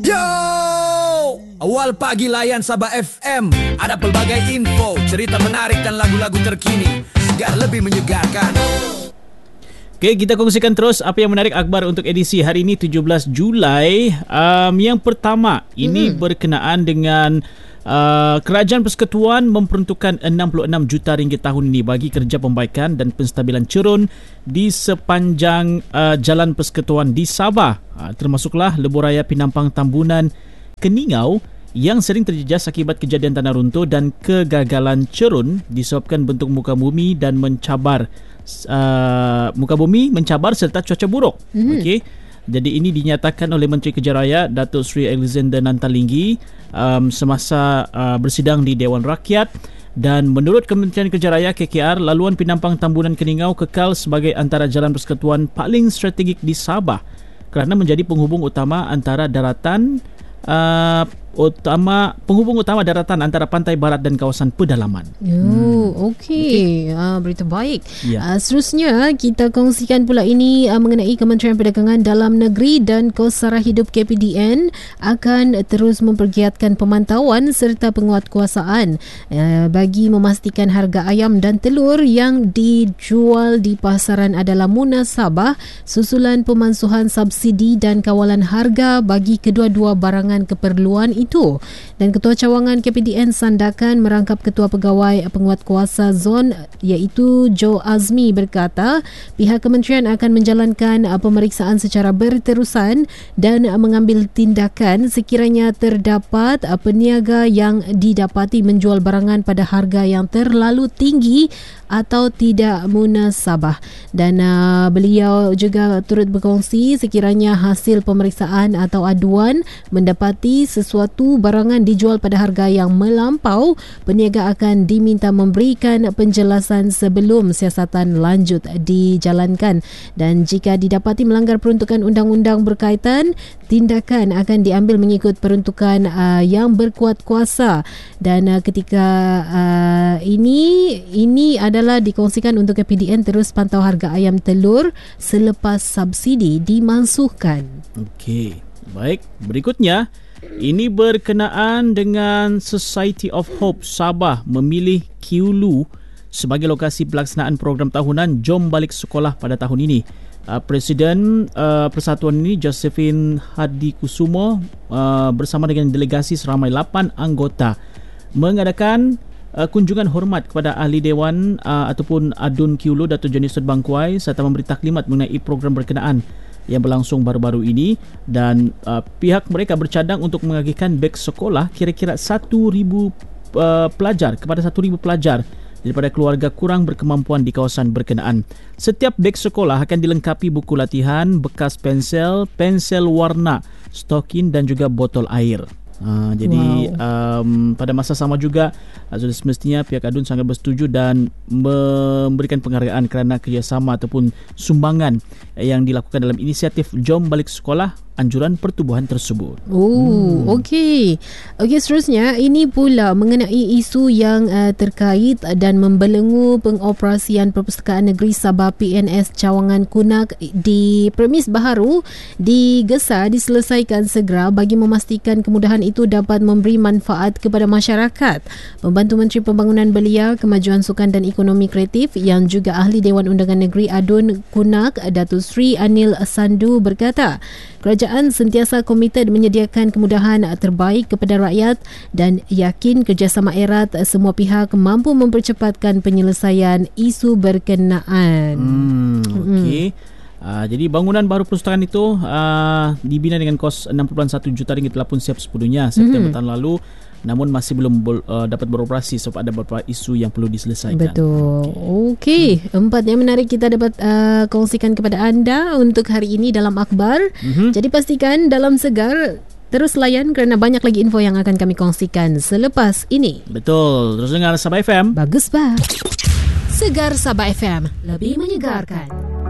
Yo! Awal pagi layan Sabah FM. Ada pelbagai info, cerita menarik dan lagu-lagu terkini. Segar lebih menyegarkan. Okay, kita kongsikan terus apa yang menarik akhbar untuk edisi hari ini 17 Julai. Yang pertama, ini berkenaan dengan Kerajaan Persekutuan memperuntukkan 66 juta ringgit tahun ini bagi kerja pembaikan dan penstabilan cerun di sepanjang Jalan Persekutuan di Sabah. Termasuklah lebuh raya Pinampang Tambunan Keningau yang sering terjejas akibat kejadian tanah runtuh dan kegagalan cerun disebabkan bentuk muka bumi dan mencabar serta cuaca buruk. Okey. Jadi ini dinyatakan oleh Menteri Kerja Raya Datuk Seri Alexander Nantalinggi semasa bersidang di Dewan Rakyat. Dan menurut Kementerian Kerja Raya KKR, laluan Pinampang Tambunan Keningau kekal sebagai antara jalan persekutuan paling strategik di Sabah kerana menjadi penghubung utama antara daratan penghubung utama daratan antara pantai barat dan kawasan pedalaman. Okey. Berita baik. Seterusnya kita kongsikan pula ini mengenai Kementerian Perdagangan Dalam Negeri dan Kos Sara Hidup KPDN akan terus mempergiatkan pemantauan serta penguatkuasaan bagi memastikan harga ayam dan telur yang dijual di pasaran adalah munasabah susulan pemansuhan subsidi dan kawalan harga bagi kedua-dua barangan keperluan itu. Dan Ketua Cawangan KPDN Sandakan merangkap Ketua Pegawai Penguatkuasa Zon iaitu Joe Azmi berkata pihak kementerian akan menjalankan pemeriksaan secara berterusan dan mengambil tindakan sekiranya terdapat peniaga yang didapati menjual barangan pada harga yang terlalu tinggi atau tidak munasabah. Dan beliau juga turut berkongsi sekiranya hasil pemeriksaan atau aduan mendapati sesuatu barangan dijual pada harga yang melampau, peniaga akan diminta memberikan penjelasan sebelum siasatan lanjut dijalankan. Dan jika didapati melanggar peruntukan undang-undang berkaitan, tindakan akan diambil mengikut peruntukan yang berkuat kuasa. Dan ketika ini adalah dikongsikan untuk KPDN terus pantau harga ayam telur selepas subsidi dimansuhkan. Okey, baik. Berikutnya, ini berkenaan dengan Society of Hope Sabah memilih Kiulu sebagai lokasi pelaksanaan program tahunan Jom Balik Sekolah pada tahun ini. Presiden persatuan ini Josephine Hadikusumo bersama dengan delegasi seramai 8 anggota mengadakan kunjungan hormat kepada ahli dewan ataupun Adun Kiulu Datuk Joni Sud Bangkuai serta memberi taklimat mengenai program berkenaan yang berlangsung baru-baru ini. Dan pihak mereka bercadang untuk mengagihkan beg sekolah kira-kira 1,000 pelajar kepada 1,000 pelajar daripada keluarga kurang berkemampuan di kawasan berkenaan. Setiap beg sekolah akan dilengkapi buku latihan, bekas pensel warna, stokin dan juga botol air. Jadi pada masa sama juga sudah semestinya pihak Adun sangat bersetuju dan memberikan penghargaan kerana kerjasama ataupun sumbangan yang dilakukan dalam inisiatif Jom Balik Sekolah anjuran pertubuhan tersebut. Okey, seterusnya ini pula mengenai isu yang terkait dan membelenggu pengoperasian Perpustakaan Negeri Sabah PNS Cawangan Kunak di premis baharu digesa diselesaikan segera bagi memastikan kemudahan itu dapat memberi manfaat kepada masyarakat. Pembantu Menteri Pembangunan Belia, Kemajuan Sukan dan Ekonomi Kreatif yang juga Ahli Dewan Undangan Negeri Adun Kunak, Datuk Sri Anil Sandu berkata, kerajaan sentiasa komited menyediakan kemudahan terbaik kepada rakyat dan yakin kerjasama erat semua pihak mampu mempercepatkan penyelesaian isu berkenaan. Okey. Jadi bangunan baru perpustakaan itu dibina dengan kos 6.1 juta ringgit telah pun siap sepenuhnya September tahun lalu, namun masih belum dapat beroperasi sebab ada beberapa isu yang perlu diselesaikan. Betul. Okey, 4 yang menarik kita dapat kongsikan kepada anda untuk hari ini dalam akhbar. Jadi pastikan dalam Segar terus layan kerana banyak lagi info yang akan kami kongsikan selepas ini. Betul. Terus dengar Sabah FM. Bagus bah. Segar Sabah FM, lebih menyegarkan.